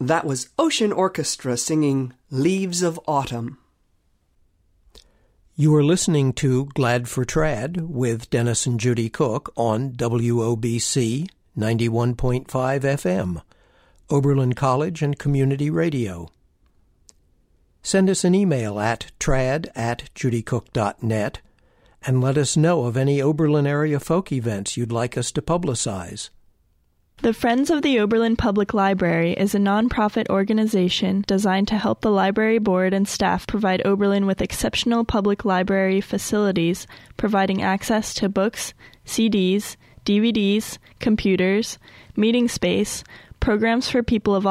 That was Ocean Orchestra singing Leaves of Autumn. You are listening to Glad for Trad with Dennis and Judy Cook on WOBC 91.5 FM, Oberlin College and Community Radio. Send us an email at trad@judycook.net and let us know of any Oberlin area folk events you'd like us to publicize. The Friends of the Oberlin Public Library is a nonprofit organization designed to help the library board and staff provide Oberlin with exceptional public library facilities, providing access to books, CDs, DVDs, computers, meeting space, programs for people of